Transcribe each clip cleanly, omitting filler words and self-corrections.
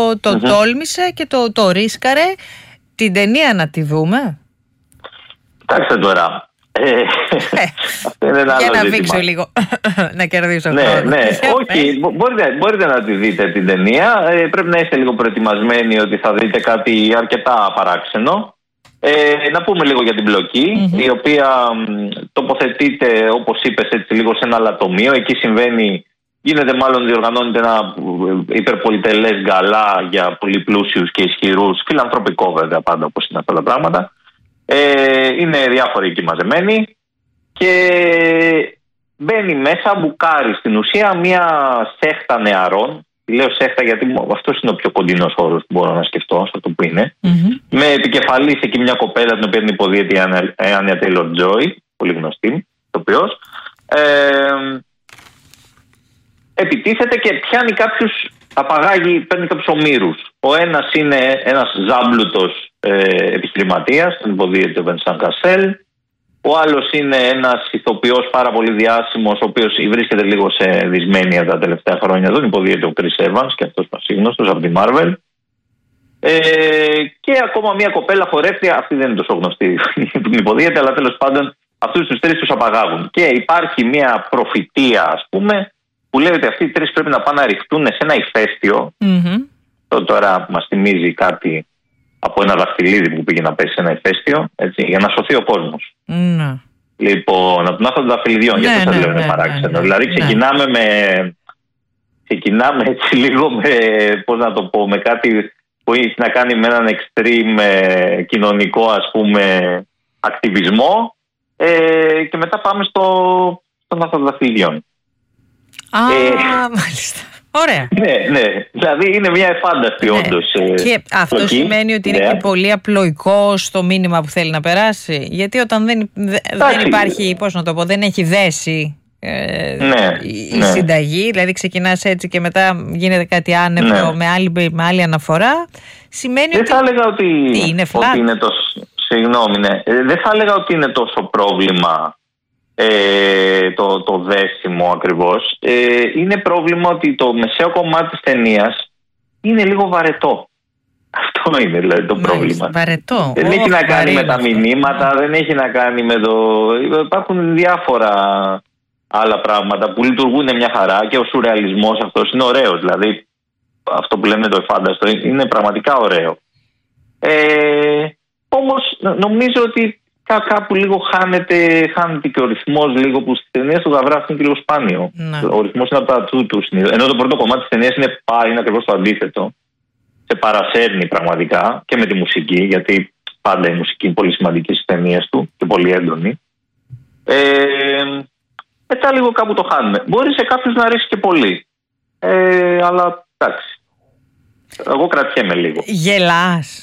το τόλμησε και το ρίσκαρε. Την ταινία να τη δούμε. Κοιτάξτε τώρα. Για να βήξω λίγο, να κερδίσω χρόνο. Ναι, όχι, μπορείτε να τη δείτε την ταινία. Πρέπει να είστε λίγο προετοιμασμένοι ότι θα δείτε κάτι αρκετά παράξενο. Να πούμε λίγο για την πλοκή, η οποία τοποθετείται, όπως είπες, έτσι λίγο σε ένα αλατομείο. Εκεί διοργανώνεται ένα υπερπολιτελές γκαλά για πολύ πλούσιους και ισχυρούς, φιλανθρωπικό βέβαια πάντα, όπως είναι αυτά τα πράγματα. Είναι διάφοροι εκεί μαζεμένοι και μπαίνει μέσα, μπουκάρει στην ουσία μια σέχτα νεαρών. Λέω σέχτα γιατί αυτός είναι ο πιο κοντινός όρος που μπορώ να σκεφτώ σε αυτό που είναι. Με επικεφαλής εκεί μια κοπέλα την οποία την υποδίεται η Άνια Τέιλορ-Τζόι, πολύ γνωστή ηθοποιός. Επιτίθεται και πιάνει παίρνει κάποιους ομήρους. Ο ένας είναι ένας ζάμπλουτος επιχειρηματίας, τον υποδίεται ο Βενσάν Κασέλ. Ο άλλος είναι ένας ηθοποιός πάρα πολύ διάσημος, ο οποίος βρίσκεται λίγο σε δυσμένεια τα τελευταία χρόνια. Τον υποδίεται ο Chris Evans, και αυτός πασίγνωστος από τη Marvel. Και ακόμα μια κοπέλα χορεύτρια, αυτή δεν είναι τόσο γνωστή που την υποδίεται, αλλά τέλος πάντων αυτούς τους τρεις τους απαγάγουν. Και υπάρχει μια προφητεία, ας πούμε, που λέει ότι αυτοί οι τρεις πρέπει να πάνε να ρηχτούν σε ένα ηφαίστειο. Τώρα μας θυμίζει κάτι από ένα δαχτυλίδι που πήγε να πέσει σε ένα ηφαίστειο, έτσι, για να σωθεί ο κόσμος. Λοιπόν, από τον άνθρωπο των δαχτυλιδιών, γιατί σας λέω είναι παράξενο. Δηλαδή ξεκινάμε έτσι λίγο με, πώς να το πω, με κάτι που έχει να κάνει με έναν extreme κοινωνικό, ας πούμε, ακτιβισμό, και μετά πάμε στον άνθρωπο των δαχτυλιδιών. Μάλιστα. Ωραία. Ναι. Δηλαδή είναι μια εφάνταστη όντως. Και αυτό σημαίνει ότι είναι και πολύ απλοϊκό στο μήνυμα που θέλει να περάσει. Γιατί όταν δεν υπάρχει, πώς να το πω, δεν έχει δέσει η συνταγή, δηλαδή ξεκινάς έτσι και μετά γίνεται κάτι άνευρο με άλλη αναφορά, σημαίνει δεν ότι. Θα έλεγα ότι είναι δεν θα έλεγα ότι είναι τόσο πρόβλημα το δέσιμο ακριβώς. Είναι πρόβλημα ότι το μεσαίο κομμάτι της ταινίας είναι λίγο βαρετό. Αυτό είναι δηλαδή το πρόβλημα. Βαρετό. Δεν έχει να κάνει με τα μηνύματα, δεν έχει να κάνει με υπάρχουν διάφορα άλλα πράγματα που λειτουργούν μια χαρά, και ο σουρεαλισμός αυτός είναι ωραίος. Δηλαδή αυτό που λέμε το εφάνταστο είναι πραγματικά ωραίο. Όμως νομίζω ότι κάπου λίγο χάνεται και ο ρυθμός λίγο, που στις ταινίες του Γαβρά είναι και λίγο σπάνιο. Ο ρυθμός είναι από τα του συνήθως. Ενώ το πρώτο κομμάτι της ταινίας είναι ακριβώς το αντίθετο. Σε παρασέρνει πραγματικά και με τη μουσική, γιατί πάντα η μουσική είναι πολύ σημαντική στις ταινίες του και πολύ έντονη. Μετά λίγο κάπου το χάνουμε. Μπορεί σε κάποιους να αρέσει και πολύ. Αλλά εντάξει. Εγώ κρατιέμαι λίγο. Γελάς.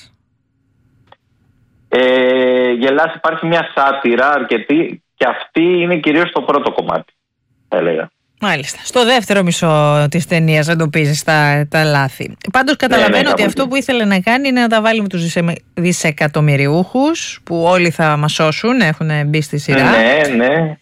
Γελάς, υπάρχει μια σάτυρα αρκετή, και αυτή είναι κυρίως στο πρώτο κομμάτι, θα έλεγα. Μάλιστα. Στο δεύτερο μισό της ταινίας εντοπίζεις τα λάθη. Πάντως καταλαβαίνω ότι αυτό που ήθελε να κάνει είναι να τα βάλει με τους δισεκατομμυριούχους, που όλοι θα μας σώσουν, έχουν μπει στη σειρά. Ναι.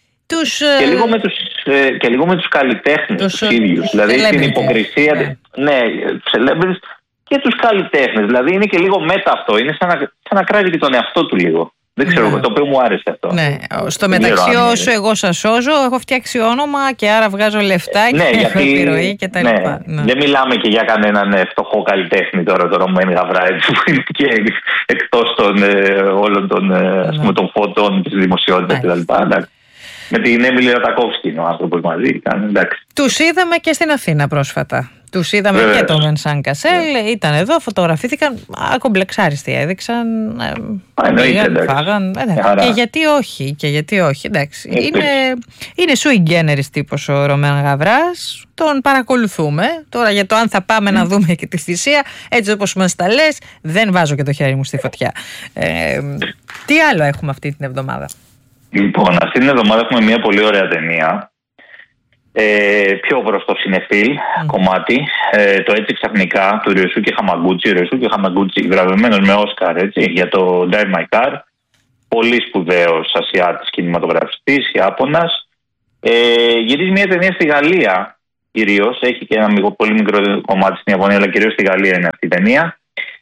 Και λίγο με τους καλλιτέχνες τους ίδιους. Δηλαδή την υποκρισία. Ναι, celebrities και τους καλλιτέχνες. Δηλαδή είναι και λίγο μέτα αυτό. Είναι σαν να κράζει και τον εαυτό του λίγο. Δεν ξέρω, το οποίο μου άρεσε αυτό. Ναι. Στο μεταξύ, όσο εγώ σας σώζω, έχω φτιάξει όνομα και άρα βγάζω λεφτά και έχω επιρροή και τα λοιπά. Δεν μιλάμε και για κανέναν φτωχό καλλιτέχνη τώρα, το Ρωμένη Γαβρά, που είναι και εκτός όλων των φωτών της δημοσιότητας κτλ. Με την Έμιλι Ρατακόφσκι είναι ο άνθρωπος μαζί. Τους είδαμε και στην Αθήνα πρόσφατα. Τους είδαμε και τον Βενσάν Κασέλ, ήταν εδώ, φωτογραφήθηκαν, ακομπλεξάριστοι έδειξαν, πήγαν, φάγαν, και γιατί όχι, εντάξει. Είναι sui generis τύπος ο Ρωμένος Γαβράς, τον παρακολουθούμε. Τώρα για το αν θα πάμε να δούμε και τη θυσία, έτσι όπως μας τα λες, δεν βάζω και το χέρι μου στη φωτιά. Τι άλλο έχουμε αυτή την εβδομάδα? Λοιπόν, αυτή την εβδομάδα έχουμε μια πολύ ωραία ταινία. Πιο προς το συνεφίλ κομμάτι, το Έτσι Ξαφνικά του Ριοσούκι Χαμαγκούτσι, βραβευμένος με Όσκαρ, έτσι, για το Drive My Car. Πολύ σπουδαίος Ασιάτης κινηματογραφιστής, Ιάπωνας. Γυρίζει μια ταινία στη Γαλλία, κυρίως. Έχει και ένα πολύ μικρό κομμάτι στην Ιαπωνία, αλλά κυρίως στη Γαλλία είναι αυτή η ταινία.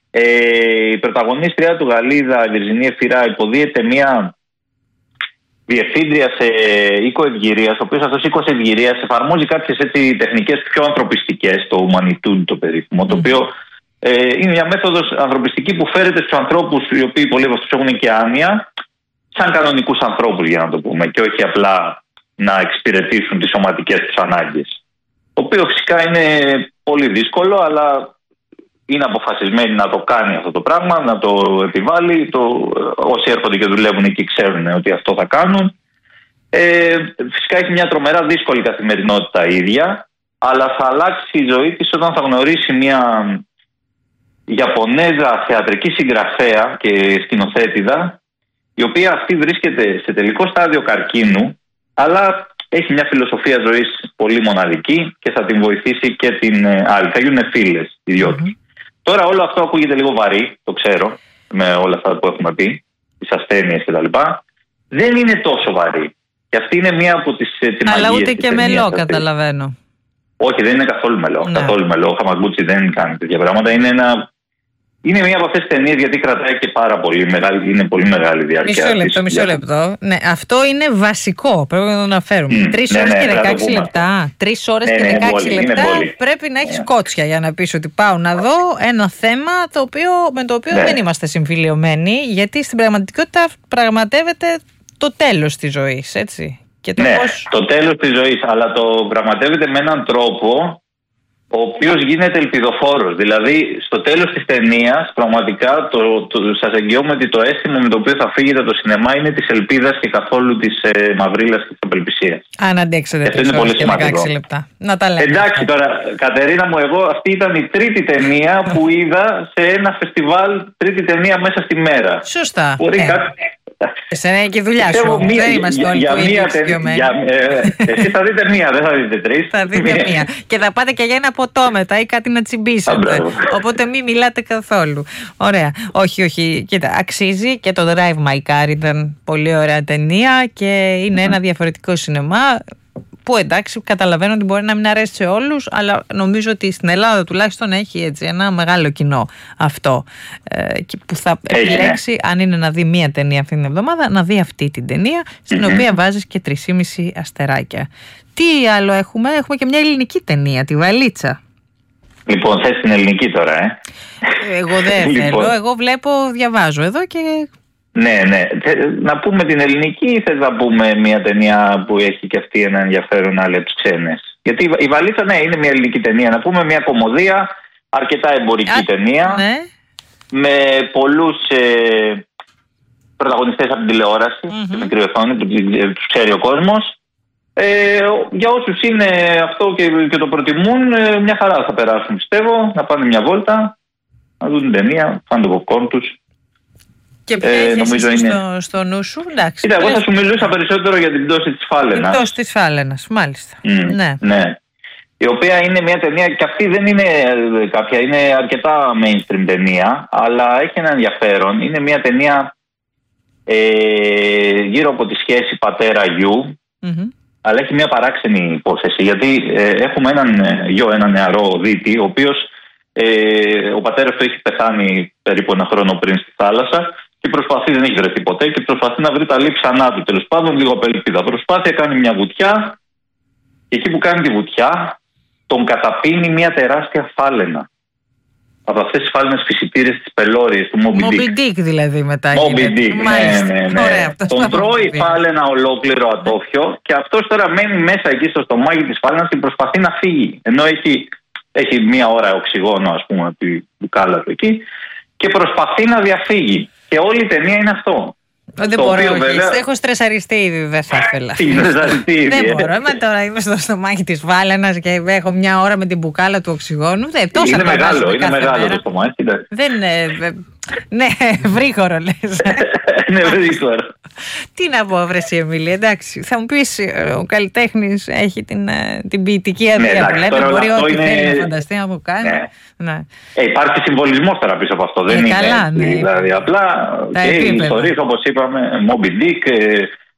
Η πρωταγωνίστρια του Γαλλίδα, η Βιρζινία Φυρά, υποδίεται μια διευθύντρια σε οίκο ευγυρίας, ο οποίος αυτός οίκος ευγυρίας εφαρμόζει κάποιες τεχνικές πιο ανθρωπιστικές, το humanitude το περίφημο, το οποίο είναι μια μέθοδος ανθρωπιστική που φέρεται στους ανθρώπους, οι οποίοι πολλοί από αυτούς έχουν και άνοια, σαν κανονικούς ανθρώπους, για να το πούμε, και όχι απλά να εξυπηρετήσουν τις σωματικές τους ανάγκες. Το οποίο φυσικά είναι πολύ δύσκολο, αλλά είναι αποφασισμένη να το κάνει αυτό το πράγμα, να το επιβάλλει. Όσοι έρχονται και δουλεύουν εκεί ξέρουν ότι αυτό θα κάνουν. Φυσικά έχει μια τρομερά δύσκολη καθημερινότητα η ίδια, αλλά θα αλλάξει η ζωή της όταν θα γνωρίσει μια Ιαπωνέζα θεατρική συγγραφέα και σκηνοθέτηδα, η οποία αυτή βρίσκεται σε τελικό στάδιο καρκίνου, αλλά έχει μια φιλοσοφία ζωής πολύ μοναδική και θα την βοηθήσει και την άλλη. Θα γίνουν φίλες οι δυο τους. Τώρα όλο αυτό ακούγεται λίγο βαρύ, το ξέρω, με όλα αυτά που έχουμε πει, τις ασθένειες κτλ. Δεν είναι τόσο βαρύ. Και αυτή είναι μία από τις τιμαγίες. Αλλά ούτε και μελό, καταλαβαίνω. Όχι, δεν είναι καθόλου μελό. Ναι. Καθόλου μελό. Ο Χαμαγκούτσι δεν κάνει τέτοια πράγματα. Είναι μία από αυτές τις ταινίες, γιατί κρατάει και πάρα πολύ μεγάλη, είναι πολύ μεγάλη διάρκεια. Μισό λεπτό. Ναι, αυτό είναι βασικό. Πρέπει να το αναφέρουμε. 3 ώρες και 16 λεπτά. 3 ώρες και 16 λεπτά πρέπει να έχεις κότσια για να πεις ότι πάω να δω ένα θέμα με το οποίο δεν είμαστε συμφιλιωμένοι, γιατί στην πραγματικότητα πραγματεύεται το τέλος της ζωής, έτσι. Και το τέλος της ζωής, αλλά το πραγματεύεται με έναν τρόπο ο οποίος γίνεται ελπιδοφόρος. Δηλαδή, στο τέλος της ταινίας, πραγματικά σας εγγυώμαι ότι το αίσθημα με το οποίο θα φύγετε από το σινεμά είναι της ελπίδας και καθόλου της μαυρίλας και της απελπισίας. Αν αντέξετε 3 ώρες και 16 λεπτά. Να τα λέμε. Εντάξει τώρα, Κατερίνα μου, εγώ αυτή ήταν η τρίτη ταινία που είδα σε ένα φεστιβάλ, τρίτη ταινία μέσα στη μέρα. Σωστά. Εσένα είναι και η δουλειά σου. Δεν είμαστε όλοι που είναι εξοικειωμένοι. Εσείς θα δείτε μία, δεν θα δείτε 3. Θα δείτε μία. Και θα πάτε και για ένα ποτό μετά ή κάτι να τσιμπήσετε. Οπότε μην μιλάτε καθόλου. Ωραία. Όχι. Κοίτα, αξίζει, και το Drive My Car ήταν πολύ ωραία ταινία και είναι ένα διαφορετικό σινεμά. Που εντάξει, καταλαβαίνω ότι μπορεί να μην αρέσει σε όλους, αλλά νομίζω ότι στην Ελλάδα τουλάχιστον έχει έτσι ένα μεγάλο κοινό αυτό. Που θα επιλέξει, αν είναι να δει μία ταινία αυτή την εβδομάδα, να δει αυτή την ταινία, στην οποία βάζεις και 3,5 αστεράκια. Τι άλλο έχουμε? Έχουμε και μια ελληνική ταινία, τη Βαλίτσα. Λοιπόν, θες την ελληνική τώρα, Εγώ δεν θέλω. Εγώ διαβάζω εδώ και... Ναι. Να πούμε την ελληνική ή θες να πούμε μια ταινία που έχει και αυτή ένα ενδιαφέρον, άλλη από τις ξένες? Γιατί η Βαλίτσα, είναι μια ελληνική ταινία. Να πούμε μια κωμωδία, αρκετά εμπορική ταινία, με πολλούς πρωταγωνιστές από την τηλεόραση, τη μικρή οθόνη, τους ξέρει ο κόσμος. Για όσους είναι αυτό και το προτιμούν, μια χαρά θα περάσουν, πιστεύω. Να πάνε μια βόλτα, να δουν την ταινία, φάνε το popcorn τους. Και ποια είναι στο νου σου? Εντάξει. Κοίτα, εγώ θα σου μιλούσα περισσότερο για την πτώση της Φάλαινας. Την πτώση της Φάλαινας, μάλιστα. Ναι. Η οποία είναι μια ταινία, και αυτή δεν είναι κάποια, είναι αρκετά mainstream ταινία, αλλά έχει ένα ενδιαφέρον. Είναι μια ταινία γύρω από τη σχέση πατέρα-γιου, αλλά έχει μια παράξενη υπόθεση, γιατί έχουμε έναν γιο, έναν νεαρό δίτη, ο οποίος ο πατέρας του έχει πεθάνει περίπου 1 χρόνο πριν στη θάλασσα και προσπαθεί, δεν έχει βρεθεί ποτέ, και προσπαθεί να βρει τα λείψανά του. Τέλος πάντων, λίγο απελπίδα προσπάθεια, κάνει μια βουτιά, και εκεί που κάνει τη βουτιά τον καταπίνει μια τεράστια φάλαινα. Από αυτές τις φάλαινες φυσιτήρες, τις πελώριες του Moby Dick δηλαδή μετά. Moby Dick, ναι. Ωραία, τον τρώει η φάλαινα ολόκληρο ατόφιο, και αυτός τώρα μένει μέσα εκεί στο στομάχι της φάλαινας και προσπαθεί να φύγει. Ενώ έχει 1 ώρα οξυγόνο, ας πούμε, από τη μπουκάλα του εκεί, και προσπαθεί να διαφύγει. Και όλη η ταινία είναι αυτό. Δεν μπορώ, βέβαια... έχω στρεσαριστεί ήδη, δεν θα ήθελα. Δεν μπορώ, τώρα είμαι στο στομάχι της φάλαινας και έχω 1 ώρα με την μπουκάλα του οξυγόνου. Είναι μεγάλο το στομάχι. Ναι, βρύχωρο λες. Ναι, βρύχωρο. Τι να πω, βρεσί Εμίλη, εντάξει. Θα μου πεις, ο καλλιτέχνης έχει την ποιητική αδεία που λέμε, μπορεί ό,τι θέλει να φανταστεί να μου κάνει. Υπάρχει συμβολισμός τώρα πίσω από αυτό, δεν είναι. Δηλαδή, απλά και οι ιστορίες, όπως είπαμε, Moby Dick,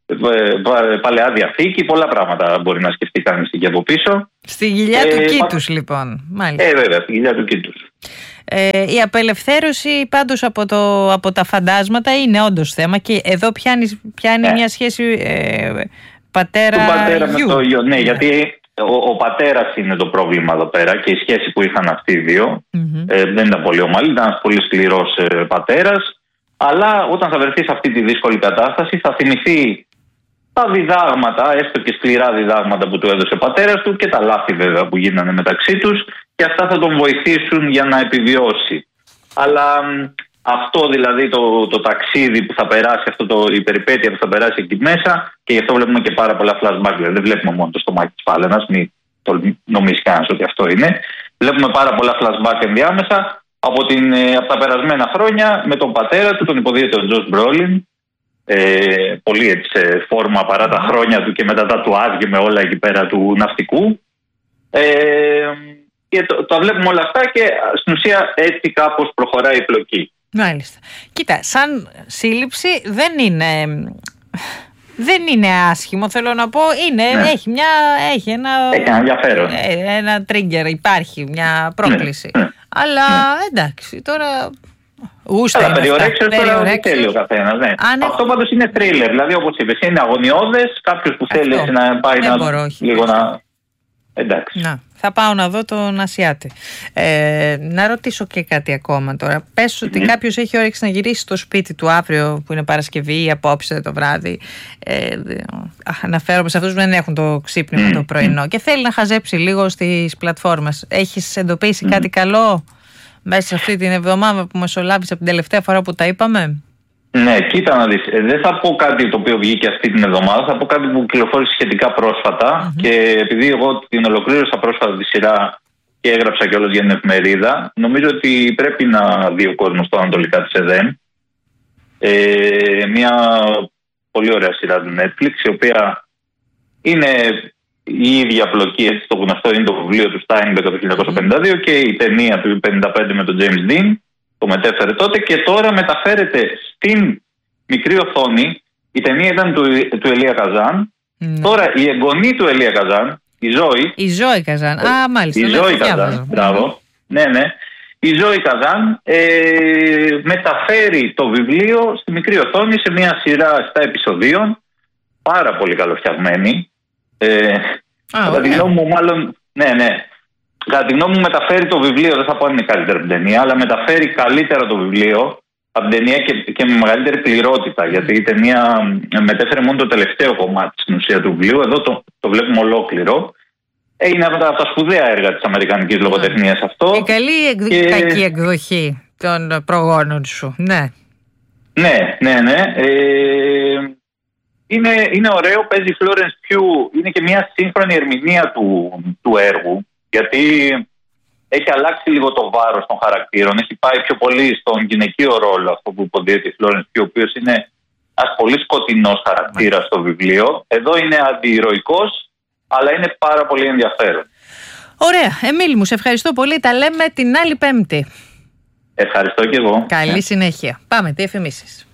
Παλαιά Διαθήκη, πολλά πράγματα μπορεί να σκεφτεί κανείς εκεί από πίσω. Στη κοιλιά του Κήτους, λοιπόν. Μάλιστα. Βέβαια, στη κοιλιά του Κήτους. Η απελευθέρωση πάντως από τα φαντάσματα είναι όντως θέμα, και εδώ πιάνει μια σχέση πατέρα με το γιο. Ναι, γιατί ο πατέρας είναι το πρόβλημα εδώ πέρα και η σχέση που είχαν αυτοί οι δύο. Δεν ήταν πολύ ομαλή, ήταν ένας πολύ σκληρός πατέρας. Αλλά όταν θα βρεθεί σε αυτή τη δύσκολη κατάσταση θα θυμηθεί τα διδάγματα, έστω και σκληρά διδάγματα που του έδωσε ο πατέρας του, και τα λάθη βέβαια που γίνανε μεταξύ τους, και αυτά θα τον βοηθήσουν για να επιβιώσει. Αλλά αυτό δηλαδή το ταξίδι που θα περάσει, η περιπέτεια που θα περάσει εκεί μέσα, και γι' αυτό βλέπουμε και πάρα πολλά flashback, δηλαδή δεν βλέπουμε μόνο το στομάχι της φάλαινας, μην το νομίζει κανένας ότι αυτό είναι. Βλέπουμε πάρα πολλά flashback ενδιάμεσα από τα περασμένα χρόνια με τον πατέρα του, τον υποδίεται ο Τζος Μπρόλιν, πολύ έτσι σε φόρμα παρά τα χρόνια του και μετά τα τουάδια με όλα εκεί πέρα του ναυτικού. Και τα βλέπουμε όλα αυτά και στην ουσία έτσι κάπως προχωράει η πλοκή. Μάλιστα. Κοίτα, σαν σύλληψη δεν είναι άσχημο, θέλω να πω. Έχει ένα ενδιαφέρον. Ένα trigger, υπάρχει μια πρόκληση. Αλλά εντάξει, τώρα γούστα είναι αυτά. Τώρα δεν θέλει ο καθένας. Ναι. Αυτό πάντως είναι thriller, δηλαδή όπως είπες, είναι αγωνιώδες, κάποιος που θέλει να πάει λίγο να... Εντάξει. Θα πάω να δω τον Ασιάτη. Να ρωτήσω και κάτι ακόμα τώρα. Πες ότι κάποιος έχει όρεξη να γυρίσει στο σπίτι του αύριο, που είναι Παρασκευή ή απόψε το βράδυ. Αναφέρομαι σε αυτούς που δεν έχουν το ξύπνημα το πρωινό και θέλει να χαζέψει λίγο στις πλατφόρμες. Έχεις εντοπίσει κάτι καλό μέσα σε αυτή την εβδομάδα που μεσολάβησε από την τελευταία φορά που τα είπαμε? Ναι, κοίτα να δεις. Δεν θα πω κάτι το οποίο βγήκε αυτή την εβδομάδα, θα πω κάτι που κυκλοφόρησε σχετικά πρόσφατα και επειδή εγώ την ολοκλήρωσα πρόσφατα τη σειρά και έγραψα κιόλας για την εφημερίδα, νομίζω ότι πρέπει να δει ο κόσμος το Ανατολικά της ΕΔΕΝ. Μια πολύ ωραία σειρά του Netflix, η οποία είναι η ίδια πλοκή, έτσι το γνωστό είναι το βιβλίο του Steinbeck το 1952 και η ταινία του 1955 με τον James Dean. Το μετέφερε τότε και τώρα μεταφέρεται στην μικρή οθόνη. Η ταινία ήταν του Ελία Καζάν. Τώρα η εγγονή του Ελία Καζάν, η Ζόη Καζάν. Μάλιστα. Η Ζόη Καζάν, μπράβο. Ναι. Η Ζόη Καζάν μεταφέρει το βιβλίο στη μικρή οθόνη σε μια σειρά 7 επεισοδίων. Πάρα πολύ καλοφτιαγμένη. Κατά τη γνώμη μου, μάλλον. Ναι. Κατά τη γνώμη μου μεταφέρει το βιβλίο, δεν θα πω αν είναι καλύτερα από την ταινία, αλλά μεταφέρει καλύτερα το βιβλίο από την ταινία και με μεγαλύτερη πληρότητα. Γιατί η ταινία μετέφερε μόνο το τελευταίο κομμάτι στην ουσία του βιβλίου. Εδώ το βλέπουμε ολόκληρο. Είναι από τα σπουδαία έργα της αμερικανικής λογοτεχνίας αυτό. Η καλή κακή εκδοχή των προγόνων σου. Ναι. Ναι. Είναι ωραίο, παίζει η Florence Pugh, είναι και μια σύγχρονη ερμηνεία του έργου. Γιατί έχει αλλάξει λίγο το βάρος των χαρακτήρων. Έχει πάει πιο πολύ στον γυναικείο ρόλο, αυτό που υποδίεται η Florence Pugh, ο οποίος είναι ένας πολύ σκοτεινός χαρακτήρας στο βιβλίο. Εδώ είναι αντιηρωικός, αλλά είναι πάρα πολύ ενδιαφέρον. Ωραία. Εμίλη μου, σε ευχαριστώ πολύ. Τα λέμε την άλλη Πέμπτη. Ευχαριστώ και εγώ. Καλή συνέχεια. Πάμε, τι εφημίσεις.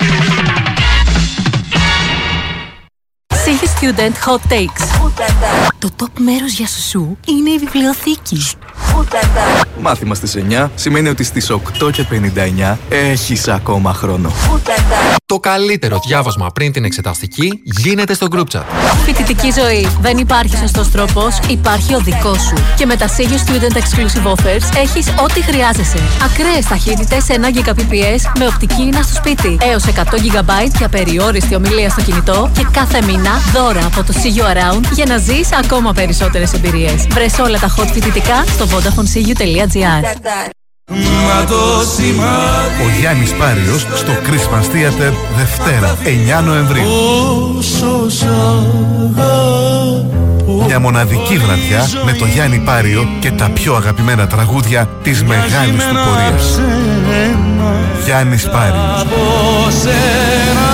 Σίγη Student Hot Takes. Το top μέρος για σουσού είναι η βιβλιοθήκη. Μάθημα στις 9 σημαίνει ότι στις 8:59 έχεις ακόμα χρόνο. Το καλύτερο διάβασμα πριν την εξεταστική γίνεται στο group chat. Φοιτητική ζωή. Δεν υπάρχει σωστός τρόπος, υπάρχει ο δικός σου. Και με τα Σίγη Student Exclusive Offers έχεις ό,τι χρειάζεσαι. Ακραίες ταχύτητες 1 Gbps με οπτική ίνα στο σπίτι. Έως 100 GB για περιόριστη ομιλία στο κινητό και κάθε μήνα δώρα από το See You Around για να ζεις ακόμα περισσότερες εμπειρίες. Βρες όλα τα hot φοιτητικά στο vodafonesiu.gr. Ο Γιάννης Πάριος στο Christmas Theater Δευτέρα 9 Νοεμβρίου. Μια μοναδική βραδιά με το Γιάννη Πάριο και τα πιο αγαπημένα τραγούδια της μεγάλης του πορείας. Γιάννης Πάριος.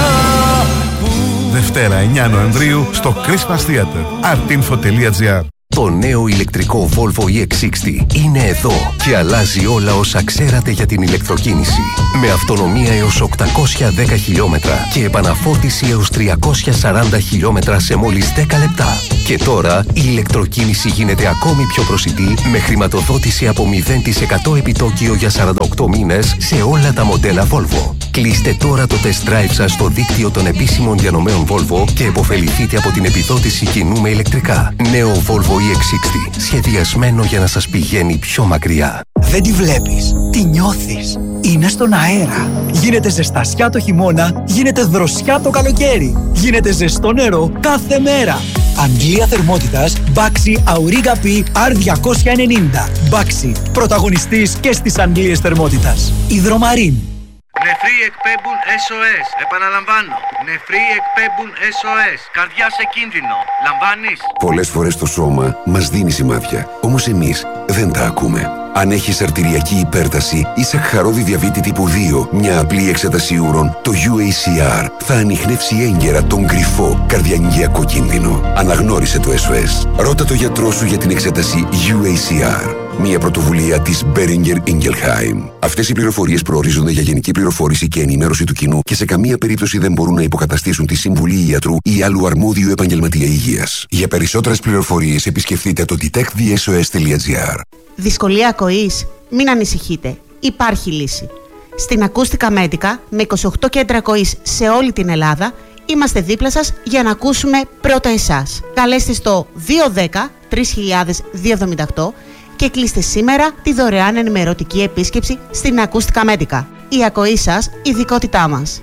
Δευτέρα 9 Νοεμβρίου στο Christmas Theater. artinfo.gr. Το νέο ηλεκτρικό Volvo EX60 είναι εδώ και αλλάζει όλα όσα ξέρατε για την ηλεκτροκίνηση. Με αυτονομία έως 810 χιλιόμετρα και επαναφόρτιση έως 340 χιλιόμετρα σε μόλις 10 λεπτά. Και τώρα η ηλεκτροκίνηση γίνεται ακόμη πιο προσιτή με χρηματοδότηση από 0% επιτόκιο για 48 μήνες σε όλα τα μοντέλα Volvo. Κλείστε τώρα το test drive σας στο δίκτυο των επίσημων διανομέων Volvo και επωφεληθείτε από την επιδότηση κοινού με ηλεκτρικά. Νέο Volvo EX60, σχεδιασμένο για να σας πηγαίνει πιο μακριά. Δεν τη βλέπεις, τη νιώθεις. Είναι στον αέρα. Γίνεται ζεστασιά το χειμώνα, γίνεται δροσιά το καλοκαίρι. Γίνεται ζεστό νερό κάθε μέρα. Αγγλία θερμότητας Baxi Auriga P R290. Baxi, πρωταγωνιστής και στις αγγλίες θερμότητας. Υδρομαρίν. Νεφροί εκπέμπουν SOS. Επαναλαμβάνω. Νεφροί εκπέμπουν SOS. Καρδιά σε κίνδυνο. Λαμβάνεις? Πολλές φορές το σώμα μας δίνει σημάδια. Όμως εμείς δεν τα ακούμε. Αν έχεις αρτηριακή υπέρταση ή σαχαρώδη διαβήτη τύπου 2, μια απλή εξέταση ούρων, το UACR θα ανιχνεύσει έγκαιρα τον κρυφό καρδιαγγειακό κίνδυνο. Αναγνώρισε το SOS. Ρώτα το γιατρό σου για την εξέταση UACR. Μια πρωτοβουλία της Boehringer Ingelheim. Αυτές οι πληροφορίες προορίζονται για γενική πληροφόρηση και ενημέρωση του κοινού και σε καμία περίπτωση δεν μπορούν να υποκαταστήσουν τη συμβουλή ιατρού ή άλλου αρμόδιου επαγγελματία υγείας. Για περισσότερες πληροφορίες επισκεφτείτε το detectthesos.gr. Δυσκολία ακοής? Μην ανησυχείτε. Υπάρχει λύση. Στην Ακούστικα Μέτικα, με 28 κέντρα ακοής σε όλη την Ελλάδα, είμαστε δίπλα σας για να ακούσουμε πρώτα εσάς. Καλέστε στο 210 3278 και κλείστε σήμερα τη δωρεάν ενημερωτική επίσκεψη στην Ακούστικα Μέτικα. Η ακοή σας, ειδικότητά μας.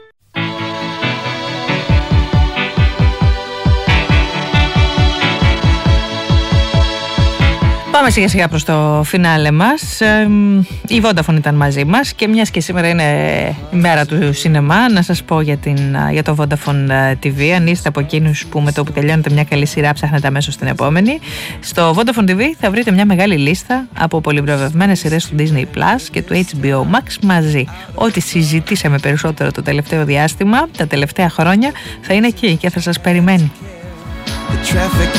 Πάμε σιγά σιγά προς το φινάλε μας. Η Vodafone ήταν μαζί μας και μιας και σήμερα είναι η μέρα του σινεμά, να σας πω για το Vodafone TV. Αν είστε από εκείνους που με το που τελειώνετε μια καλή σειρά ψάχνετε αμέσως στην επόμενη, στο Vodafone TV θα βρείτε μια μεγάλη λίστα από πολυβραβευμένες σειρές του Disney Plus και του HBO Max μαζί. Ό,τι συζητήσαμε περισσότερο το τελευταίο διάστημα, τα τελευταία χρόνια, θα είναι εκεί και θα σας περιμένει.